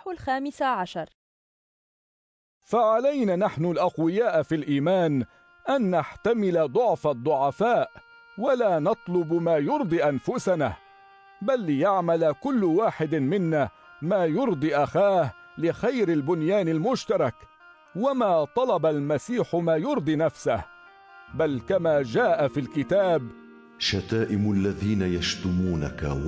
الإصحاح 15. فعلينا نحن الأقوياء في الإيمان أن نحتمل ضعف الضعفاء، ولا نطلب ما يرضي أنفسنا، بل ليعمل كل واحد منا ما يرضي أخاه لخير البنيان المشترك. وما طلب المسيح ما يرضي نفسه، بل كما جاء في الكتاب: شتائم الذين يشتمونك